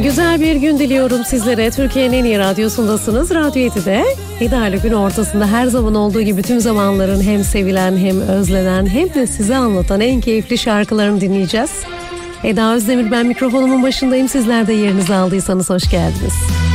Güzel bir gün diliyorum sizlere. Türkiye'nin en iyi radyosundasınız. Radyo Eti'de Eda ile gün ortasında her zaman olduğu gibi tüm zamanların hem sevilen hem özlenen hem de size anlatan en keyifli şarkılarını dinleyeceğiz. Eda Özdemir, ben mikrofonumun başındayım. Sizler de yerinizi aldıysanız hoş geldiniz.